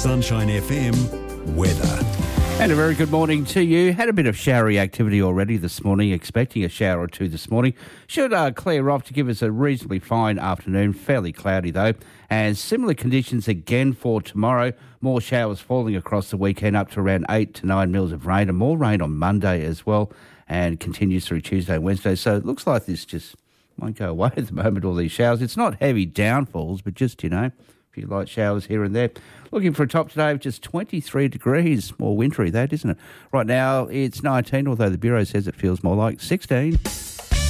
Sunshine FM weather. And a very good morning to you. Had a bit of showery activity already this morning, expecting a shower or two this morning. Should clear off to give us a reasonably fine afternoon, fairly cloudy though. And similar conditions again for tomorrow. More showers falling across the weekend, up to around 8 to 9 mils of rain, and more rain on Monday as well, and continues through Tuesday and Wednesday. So it looks like this just won't go away at the moment, all these showers. It's not heavy downfalls, but just, a few light showers here and there. Looking for a top today of just 23 degrees. More wintry, that, isn't it? Right now, it's 19, although the Bureau says it feels more like 16.